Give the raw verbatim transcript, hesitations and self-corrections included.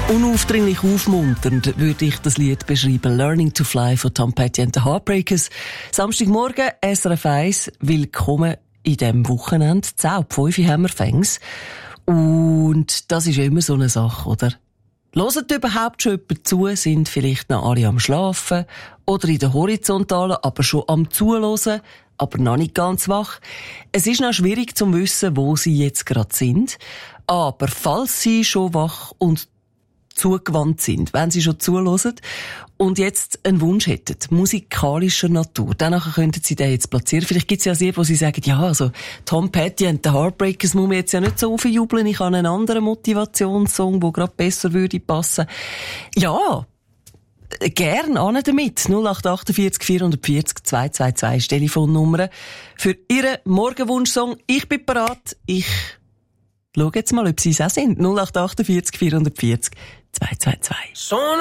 Unaufdringlich aufmunternd würde ich das Lied beschreiben. Learning to Fly von Tom Petty and the Heartbreakers. Samstagmorgen, S R F eins. Willkommen in diesem Wochenende. zehn Uhr fünf haben wir Fängs. Und das ist ja immer so eine Sache, oder? Hört überhaupt schon jemand zu? Sind vielleicht noch alle am Schlafen? Oder in der Horizontalen, aber schon am Zuhören? Aber noch nicht ganz wach. Es ist noch schwierig zu wissen, wo sie jetzt gerade sind. Aber falls sie schon wach und zugewandt sind, wenn sie schon zuhören und jetzt einen Wunsch hätten, musikalischer Natur, danach könnten sie den jetzt platzieren. Vielleicht gibt es ja sehr, wo sie sagen, ja, also Tom Petty and the Heartbreakers muss man jetzt ja nicht so aufjubeln, ich habe einen anderen Motivationssong, der gerade besser würde passen. Ja, gern an damit. null acht acht vier vier vier vier zwei zwei zwei ist Telefonnummer für Ihren Morgenwunschsong. Ich bin bereit. Ich schau jetzt mal, ob Sie es auch sind. null acht acht vier vier vier vier zwei zwei zwei.